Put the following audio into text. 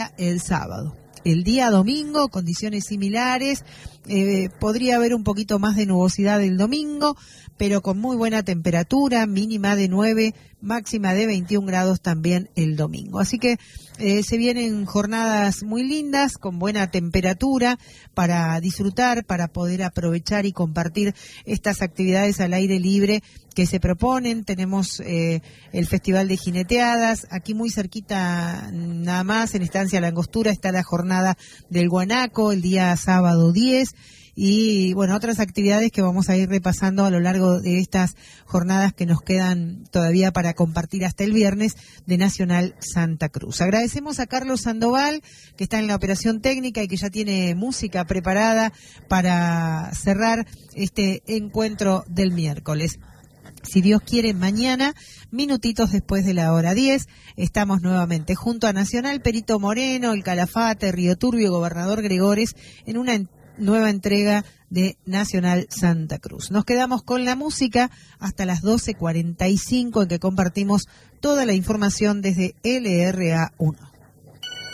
el sábado. El día domingo, condiciones similares, podría haber un poquito más de nubosidad el domingo, pero con muy buena temperatura, mínima de 9, máxima de 21 grados también el domingo. Así que se vienen jornadas muy lindas, con buena temperatura, para disfrutar, para poder aprovechar y compartir estas actividades al aire libre que se proponen. Tenemos el Festival de Jineteadas, aquí muy cerquita nada más, en Estancia La Angostura, está la jornada del guanaco, el día sábado 10, y bueno, otras actividades que vamos a ir repasando a lo largo de estas jornadas que nos quedan todavía para compartir hasta el viernes de Nacional Santa Cruz. Agradecemos a Carlos Sandoval, que está en la operación técnica y que ya tiene música preparada para cerrar este encuentro del miércoles. Si Dios quiere, mañana, minutitos después de la hora 10, estamos nuevamente junto a Nacional, Perito Moreno, El Calafate, Río Turbio, Gobernador Gregores, en una nueva entrega de Nacional Santa Cruz. Nos quedamos con la música hasta las 12:45, en que compartimos toda la información desde LRA 1.